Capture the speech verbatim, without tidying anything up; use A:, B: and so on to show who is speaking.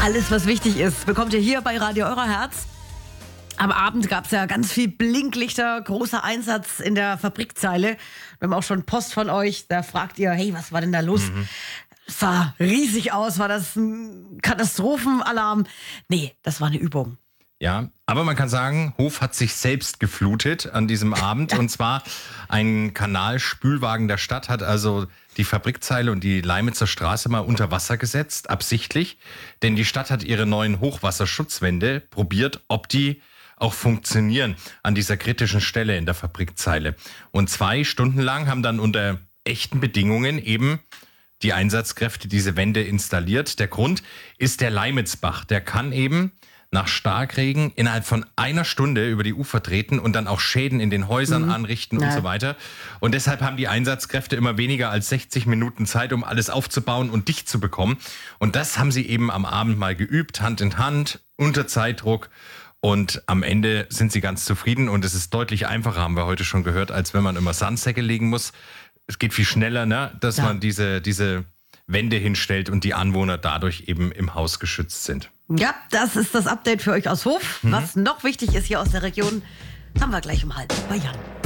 A: Alles, was wichtig ist, bekommt ihr hier bei Radio Euer Herz. Am Abend gab es ja ganz viel Blinklichter, großer Einsatz in der Fabrikzeile. Wir haben auch schon Post von euch, da fragt ihr, hey, was war denn da los? Mhm. Es sah riesig aus, war das ein Katastrophenalarm? Nee, das war eine Übung.
B: Ja, aber man kann sagen, Hof hat sich selbst geflutet an diesem Abend. Und zwar ein Kanalspülwagen der Stadt hat also die Fabrikzeile und die Leimitzer Straße mal unter Wasser gesetzt, absichtlich. Denn die Stadt hat ihre neuen Hochwasserschutzwände probiert, ob die auch funktionieren an dieser kritischen Stelle in der Fabrikzeile. Und zwei Stunden lang haben dann unter echten Bedingungen eben die Einsatzkräfte diese Wände installiert. Der Grund ist der Leimitzbach. Der kann eben nach Starkregen innerhalb von einer Stunde über die Ufer treten und dann auch Schäden in den Häusern mhm. anrichten und ja. so weiter. Und deshalb haben die Einsatzkräfte immer weniger als sechzig Minuten Zeit, um alles aufzubauen und dicht zu bekommen. Und das haben sie eben am Abend mal geübt, Hand in Hand, unter Zeitdruck. Und am Ende sind sie ganz zufrieden. Und es ist deutlich einfacher, haben wir heute schon gehört, als wenn man immer Sandsäcke legen muss. Es geht viel schneller, ne, dass ja. man diese, diese Wände hinstellt und die Anwohner dadurch eben im Haus geschützt sind.
A: Ja, das ist das Update für euch aus Hof. Mhm. Was noch wichtig ist hier aus der Region, haben wir gleich um halb bei Jan.